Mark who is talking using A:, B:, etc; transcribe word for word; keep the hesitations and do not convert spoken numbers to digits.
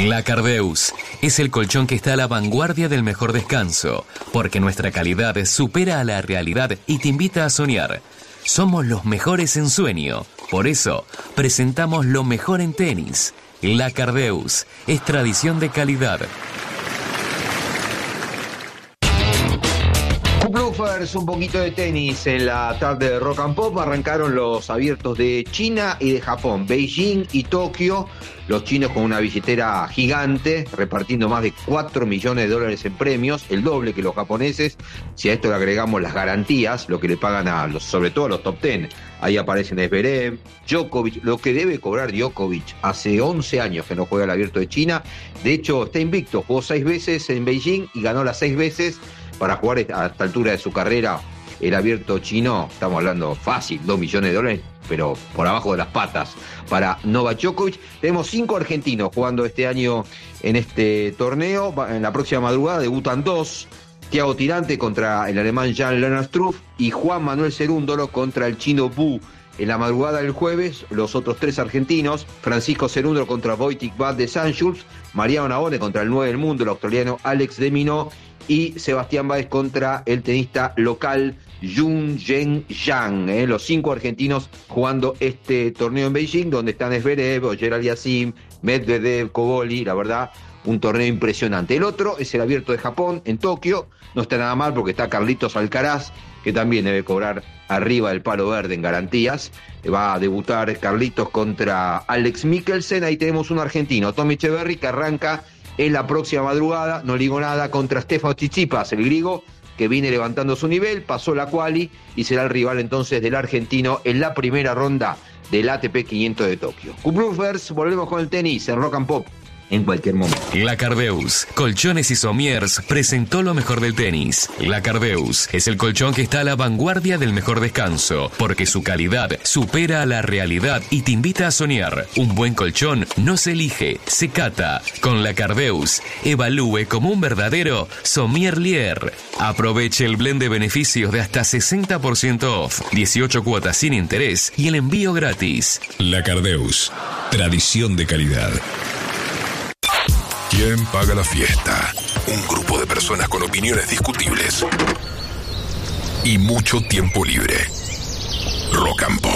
A: La Cardeus es el colchón que está a la vanguardia del mejor descanso, porque nuestra calidad supera a la realidad y te invita a soñar. Somos los mejores en sueño, por eso presentamos lo mejor en tenis. La Cardeus es tradición de calidad.
B: Bluffers, un poquito de tenis en la tarde de Rock and Pop. Arrancaron los abiertos de China y de Japón, Beijing y Tokio. Los chinos con una billetera gigante, repartiendo más de cuatro millones de dólares en premios, el doble que los japoneses. Si a esto le agregamos las garantías, lo que le pagan a los, sobre todo a los top ten. Ahí aparecen Zverev, Djokovic, lo que debe cobrar Djokovic. Hace once años que no juega el abierto de China. De hecho, está invicto, jugó seis veces en Beijing y ganó las seis veces. Para jugar a esta altura de su carrera el abierto chino, estamos hablando fácil, dos millones de dólares, pero por abajo de las patas. Para Novak Djokovic, tenemos cinco argentinos jugando este año en este torneo. En la próxima madrugada debutan dos, Thiago Tirante contra el alemán Jan-Lennard Struff y Juan Manuel Cerúndolo contra el chino Bu. En la madrugada del jueves, los otros tres argentinos, Francisco Cerúndolo contra Wojtek Bad de Sanjuls, Mariano Navone contra el nueve del mundo, el australiano Alex de Minaur, y Sebastián Báez contra el tenista local Jun Zheng Yang. Eh, los cinco argentinos jugando este torneo en Beijing, donde están Zverev, Ogier Aliassime, Medvedev, Koboli. La verdad, un torneo impresionante. El otro es el abierto de Japón en Tokio. No está nada mal porque está Carlitos Alcaraz, que también debe cobrar arriba del palo verde en garantías. Va a debutar Carlitos contra Alex Mikkelsen. Ahí tenemos un argentino, Tommy Echeverry, que arranca en la próxima madrugada, no digo nada, contra Stefanos Tsitsipas, el griego, que viene levantando su nivel, pasó la quali y será el rival entonces del argentino en la primera ronda del A T P quinientos de Tokio. Bluffers, volvemos con el tenis en Rock and Pop en cualquier momento.
A: La Cardeus, Colchones y Somiers presentó lo mejor del tenis. La Cardeus es el colchón que está a la vanguardia del mejor descanso, porque su calidad supera a la realidad y te invita a soñar. Un buen colchón no se elige, se cata. Con La Cardeus, evalúe como un verdadero sommelier. Aproveche el blend de beneficios de hasta sesenta por ciento off, dieciocho cuotas sin interés y el envío gratis.
C: La Cardeus, tradición de calidad. ¿Quién paga la fiesta? Un grupo de personas con opiniones discutibles y mucho tiempo libre. Rock and Pop.